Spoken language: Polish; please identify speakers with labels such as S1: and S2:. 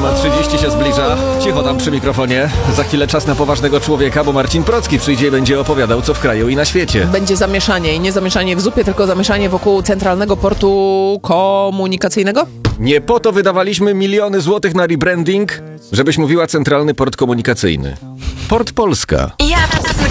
S1: 7:30 się zbliża. Cicho tam przy mikrofonie. Za chwilę czas na poważnego człowieka, bo Marcin Procki przyjdzie i będzie opowiadał, co w kraju i na świecie.
S2: Będzie zamieszanie i nie zamieszanie w zupie, tylko zamieszanie wokół Centralnego Portu Komunikacyjnego?
S1: Nie po to wydawaliśmy miliony złotych na rebranding, żebyś mówiła Centralny Port Komunikacyjny. Port Polska.
S3: Ja